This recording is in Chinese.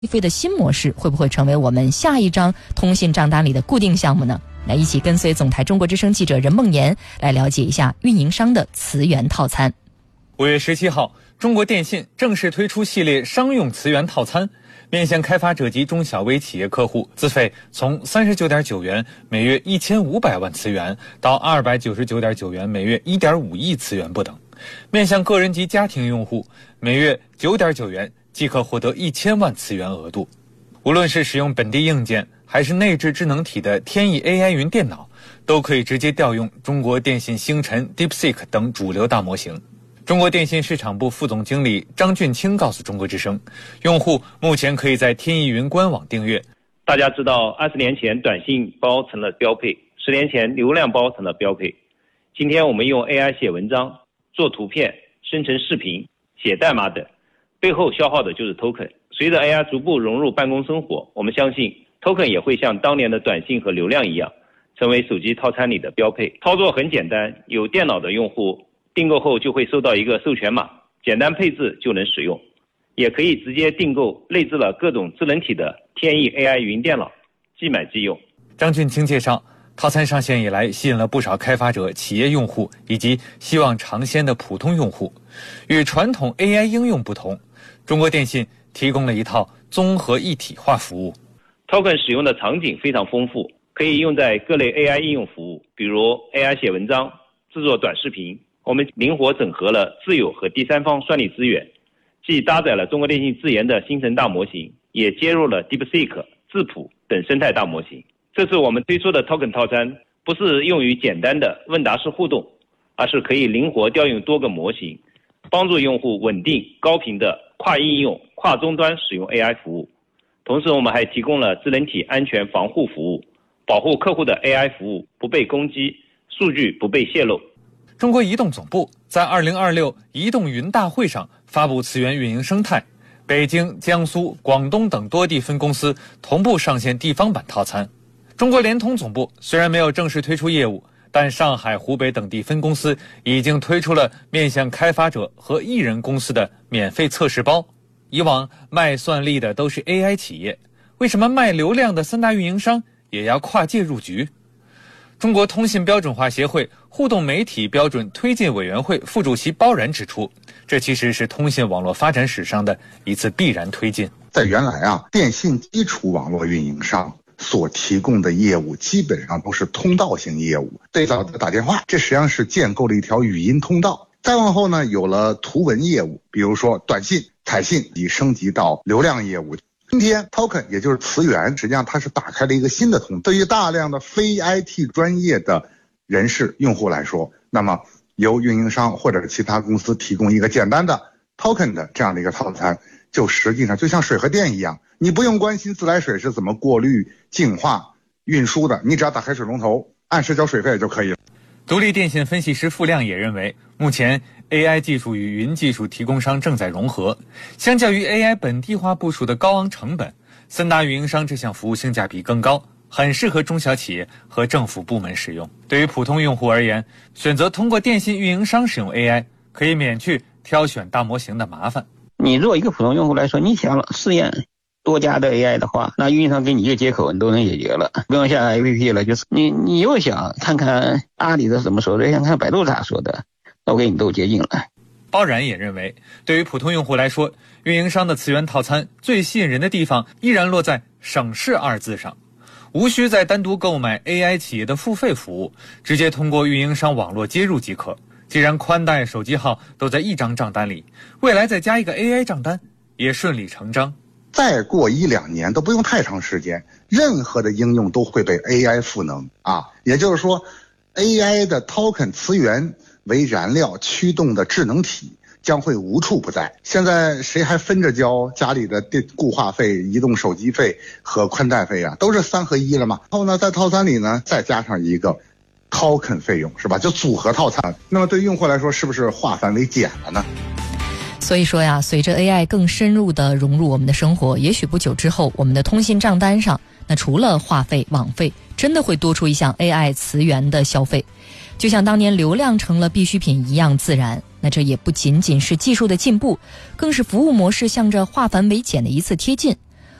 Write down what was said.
费的新模式会不会成为我们下一张通信账单里的固定项目呢？来一起跟随总台中国之声记者任梦妍来了解一下运营商的磁源套餐。 5月17号，中国电信正式推出系列商用磁源套餐，面向开发者及中小微企业客户，资费从39.9元每月1500万磁元到299.9元每月1.5亿磁元不等；面向个人及家庭用户，每月9.9元即可获得1000万磁元额度。无论是使用本地硬件还是内置智能体的天翼 AI 云电脑，都可以直接调用中国电信星辰、DeepSeek 等主流大模型。中国电信市场部副总经理张俊清告诉中国之声，用户目前可以在天翼云官网订阅。 大家知道20年前短信包成了标配，10年前流量包成了标配，今天我们用 AI 写文章、做图片、生成视频、写代码等，背后消耗的就是 token。 随着 AI 逐步融入办公生活，我们相信 token 也会像当年的短信和流量一样，成为手机套餐里的标配。操作很简单，有电脑的用户订购后就会收到一个授权码，简单配置就能使用，也可以直接订购内置了各种智能体的天翼 AI 云电脑，即买即用。 张俊清介绍，套餐上线以来吸引了不少开发者、企业用户以及希望尝鲜的普通用户。与传统 AI 应用不同，中国电信提供了一套综合一体化服务。 Token 使用的场景非常丰富，可以用在各类 AI 应用服务，比如 AI 写文章、制作短视频。我们灵活整合了自有和第三方算力资源，既搭载了中国电信自研的星辰大模型，也接入了 DeepSeek、智谱等生态大模型。这次我们推出的 Token 套餐不是用于简单的问答式互动，而是可以灵活调用多个模型，帮助用户稳定高频的跨应用、跨终端使用 AI 服务。同时我们还提供了智能体安全防护服务，保护客户的 AI 服务不被攻击，数据不被泄露。 中国移动总部在2026移动云大会上发布磁源运营生态，北京、江苏、广东等多地分公司同步上线地方版套餐。中国联通总部虽然没有正式推出业务，但上海、湖北等地分公司已经推出了面向开发者和艺人公司的免费测试包。以往卖算力的都是 AI 企业，为什么卖流量的3大运营商也要跨界入局？中国通信标准化协会互动媒体标准推进委员会副主席包然指出，这其实是通信网络发展史上的一次必然推进。 在原来电信基础网络运营商所提供的业务基本上都是通道型业务，最早的打电话，这实际上是建构了一条语音通道。再往后呢，有了图文业务，比如说短信、彩信，已升级到流量业务。今天 Token 也就是磁源，实际上它是打开了一个新的通道。对于大量的非 IT 专业的人士用户来说，那么由运营商或者是其他公司提供一个简单的 Token 的这样的一个套餐，就实际上就像水和电一样，你不用关心自来水是怎么过滤、净化、运输的，你只要打开水龙头，按时交水费就可以了。 独立电信分析师付亮也认为，目前 AI 技术与云技术提供商正在融合，相较于 AI 本地化部署的高昂成本，3大运营商这项服务性价比更高，很适合中小企业和政府部门使用。对于普通用户而言，选择通过电信运营商使用 AI， 可以免去挑选大模型的麻烦。 你作为一个普通用户来说，你想试验多家的 AI 的话，那运营商给你一个接口，你都能解决了，不用下 APP 了。就是你又想看看阿里的怎么说的，想看百度咋说的，都给你都接近了。 包然也认为，对于普通用户来说，运营商的磁源套餐最吸引人的地方依然落在省事2字上，无需再单独购买 AI 企业的付费服务，直接通过运营商网络接入即可。既然宽带、手机号都在一张账单里，未来再加一个 AI 账单也顺理成章。 再过1-2年都不用太长时间，任何的应用都会被 AI 赋能也就是说 AI 的 Token 磁源为燃料驱动的智能体将会无处不在。现在谁还分着交家里的固话费、移动手机费和宽带费都是3合1了嘛。然后呢，在套餐里呢再加上一个 Token 费用，是吧？就组合套餐。那么对用户来说，是不是化繁为简了呢？ 所以说随着 AI 更深入地融入我们的生活，也许不久之后，我们的通信账单上，那除了话费、网费，真的会多出一项 AI 磁源的消费。就像当年流量成了必需品一样自然。那这也不仅仅是技术的进步，更是服务模式向着化繁为简的一次贴近。